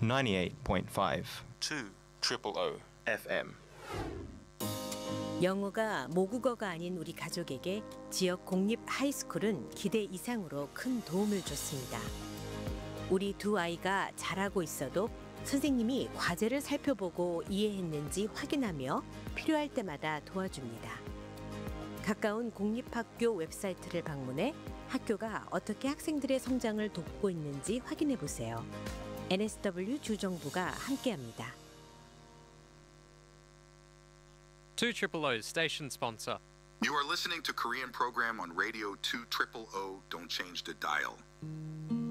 98.5 2 FM. 영어가 모국어가 아닌 우리 가족에게 지역 공립 하이스쿨은 기대 이상으로 큰 도움을 줬습니다. 우리 두 아이가 잘하고 있어도 선생님이 과제를 살펴보고 이해했는지 확인하며 필요할 때마다 도와줍니다. 가까운 공립학교 웹사이트를 방문해 학교가 어떻게 학생들의 성장을 돕고 있는지 확인해 보세요. NSW 주정부가 함께합니다. 2OOO's station sponsor. You are listening to Korean program on Radio 2OOO. Don't change the dial.